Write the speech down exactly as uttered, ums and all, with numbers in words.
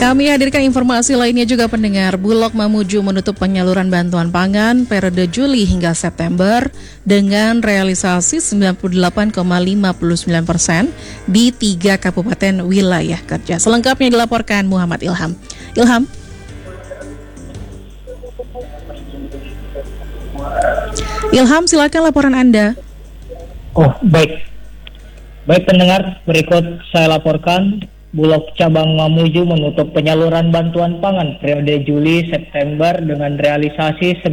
Kami hadirkan informasi lainnya juga pendengar. Bulog Mamuju menutup penyaluran bantuan pangan periode Juli hingga September dengan realisasi sembilan puluh delapan koma lima sembilan persen di tiga kabupaten wilayah kerja. Selengkapnya dilaporkan Muhammad Ilham. Ilham. Ilham, silakan laporan Anda. Oh, baik. Baik pendengar, berikut saya laporkan. Bulog Cabang Mamuju menutup penyaluran bantuan pangan periode Juli-September dengan realisasi